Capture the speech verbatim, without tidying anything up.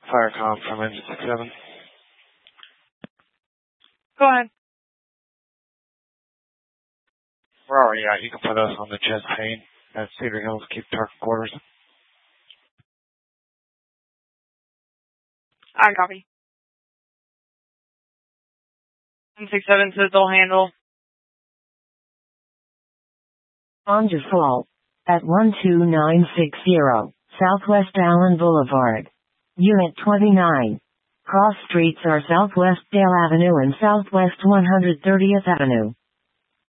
Fire com from engine six seven. Go ahead. We're already out. You can put us on the jet pane at Cedar Hills, keep target quarters. I copy. one six seven says they'll handle. On default, at one two nine six zero, Southwest Allen Boulevard. Unit twenty-nine. Cross streets are Southwest Dale Avenue and Southwest one hundred thirtieth Avenue.